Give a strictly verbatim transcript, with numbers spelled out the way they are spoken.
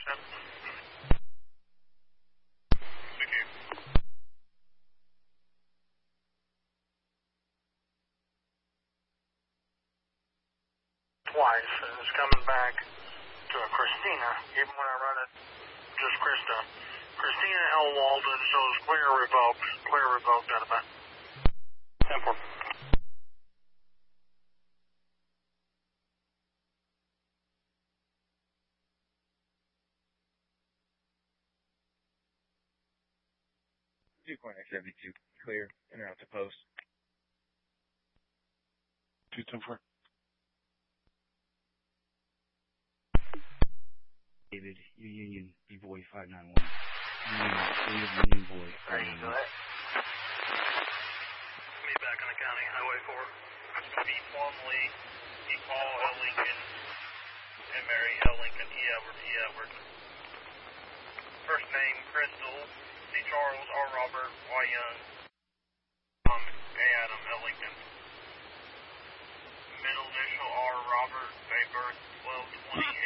Yep. Thank you. Twice, and it's coming back to a Christina, even when I run it just Krista. Christina L. Walden shows clear revoked, clear revoked out of it. ten four. two point nine seventy-two, clear, in or out to post. two ten four. David, Union, B-Boy five nine one. Union, Union Boy. Are you doing it? Me back on the county, Highway four. Pete Plumley, E. Paul L. Lincoln, and Mary L. Lincoln, E. Edward, E. Edward. First name, Crystal, C. Charles, R. Robert, Y. Young, um, A. Adam, L. Lincoln. Middle initial, R. Robert, date birth, twelve twenty